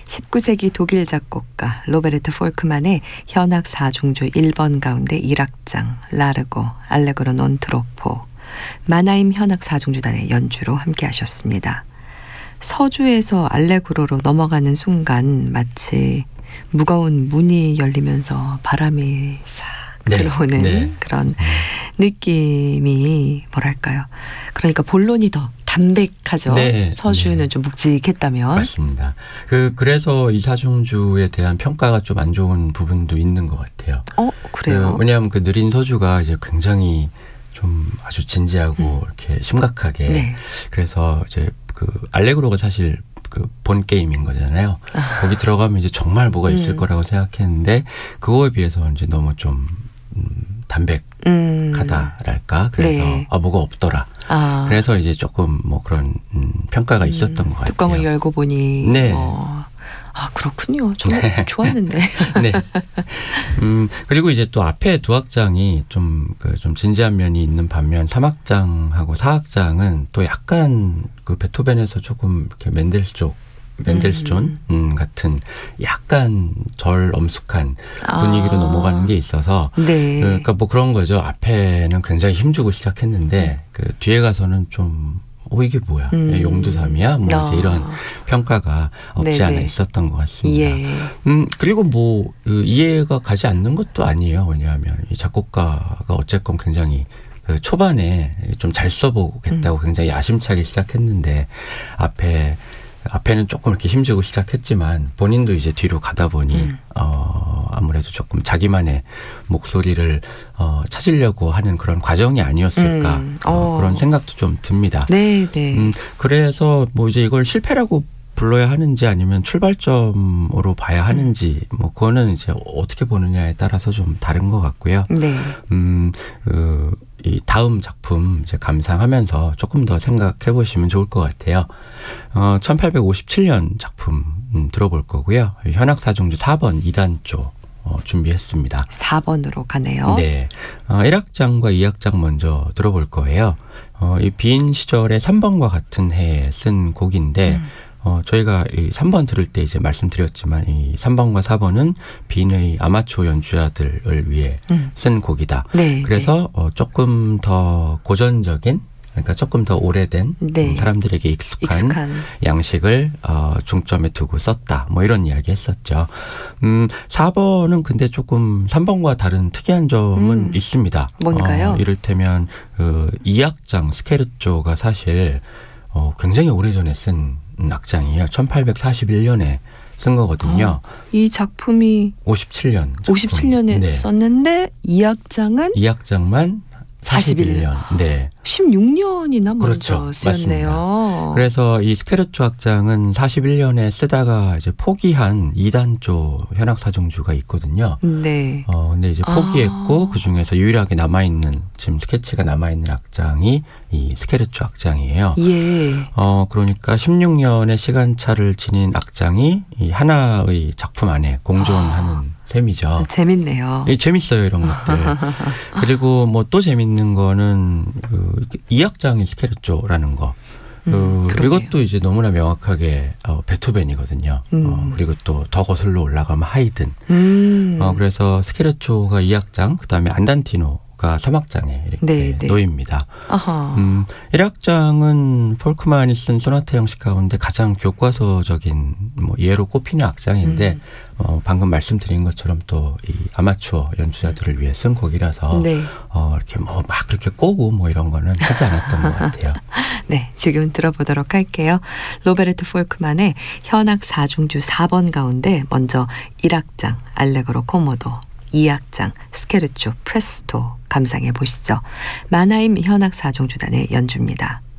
19세기 독일 작곡가 로베르트 폴크만의 현악 4중주 1번 가운데 1악장 라르고 알레그로 논 트로포 마나임 현악 4중주단의 연주로 함께 하셨습니다. 서주에서 알레그로로 넘어가는 순간 마치 무거운 문이 열리면서 바람이 싹 들어오는 그런 느낌이 뭐랄까요. 그러니까 본론이 더 담백하죠. 서주는 좀 묵직했다면. 맞습니다. 그래서 이 사중주에 대한 평가가 좀 안 좋은 부분도 있는 것 같아요. 그래요? 왜냐하면 그 느린 서주가 이제 굉장히 좀 아주 진지하고 이렇게 심각하게 그래서 이제 그 알레그로가 사실 그 본 게임인 거잖아요. 거기 들어가면 이제 정말 뭐가 있을 거라고 생각했는데 그거에 비해서 이제 너무 좀 담백하다랄까. 그래서 뭐가 없더라. 그래서 이제 조금 뭐 그런 평가가 있었던 것 같아요. 뚜껑을 열고 보니 그렇군요. 정말 좋았는데. 네. 그리고 이제 또 앞에 두 악장이 좀 진지한 면이 있는 반면 3악장하고 4악장은 또 약간 그 베토벤에서 조금 이렇게 맨델스존 같은 약간 덜 엄숙한 분위기로 넘어가는 게 있어서 그러니까 뭐 그런 거죠. 앞에는 굉장히 힘주고 시작했는데 그 뒤에 가서는 좀 이게 뭐야? 용두삼이야? 뭐 이제 이런 평가가 없지 않아 있었던 것 같습니다. 그리고 뭐 이해가 가지 않는 것도 아니에요. 왜냐하면 이 작곡가가 어쨌건 굉장히 그 초반에 좀 잘 써보겠다고 굉장히 야심차게 시작했는데 앞에는 조금 이렇게 힘주고 시작했지만 본인도 이제 뒤로 가다 보니 아무래도 조금 자기만의 목소리를 찾으려고 하는 그런 과정이 아니었을까 그런 생각도 좀 듭니다. 그래서 뭐 이제 이걸 실패라고 불러야 하는지 아니면 출발점으로 봐야 하는지 뭐 그거는 이제 어떻게 보느냐에 따라서 좀 다른 것 같고요. 이 다음 작품 이제 감상하면서 조금 더 생각해 보시면 좋을 것 같아요. 1857년 작품 들어볼 거고요. 현악사중주 4번 2단조 준비했습니다. 4번으로 가네요. 네. 1악장과 2악장 먼저 들어볼 거예요. 이 빈 시절의 3번과 같은 해에 쓴 곡인데 저희가 이 3번 들을 때 이제 말씀드렸지만 이 3번과 4번은 빈의 아마추어 연주자들을 위해 쓴 곡이다. 그래서 조금 더 고전적인 그러니까 조금 더 오래된 사람들에게 익숙한 양식을 중점에 두고 썼다. 뭐 이런 이야기 했었죠. 4번은 근데 조금 3번과 다른 특이한 점은 있습니다. 뭔가요? 이를테면 그 2악장 스케르초가 사실 굉장히 오래전에 쓴 악장이에요. 1841년에 쓴 거거든요. 이 작품이 57년에 썼는데 2악장만 41년. 네. 16년이나 먼저 쓰였네요. 맞습니다. 그래서 이 스케르초 악장은 41년에 쓰다가 이제 포기한 2단조 현악사중주가 있거든요. 근데 이제 포기했고 그 중에서 유일하게 남아있는 지금 스케치가 남아있는 악장이 이 스케르초 악장이에요. 그러니까 16년의 시간차를 지닌 악장이 이 하나의 작품 안에 공존하는 셈이죠. 재밌네요. 재밌어요, 이런 것들. 그리고 뭐 또 재밌는 거는 이 악장이 스케르초라는 거. 이것도 이제 너무나 명확하게 베토벤이거든요. 그리고 또 더 거슬러 올라가면 하이든. 그래서 스케르초가 2악장, 그다음에 안단티노가 3악장에 이렇게 놓입니다. 1악장은 폴크만이 쓴 소나타 형식 가운데 가장 교과서적인 뭐 예로 꼽히는 악장인데 방금 말씀드린 것처럼 또 이 아마추어 연주자들을 위해 쓴 곡이라서 이렇게 뭐 막 그렇게 꼬고 뭐 이런 거는 하지 않았던 것 같아요. 네, 지금 들어보도록 할게요. 로베르트 폴크만의 현악 4중주 4번 가운데 먼저 1악장 알레그로 코모도, 2악장 스케르초 프레스토 감상해 보시죠. 마나임 현악 4중주단의 연주입니다.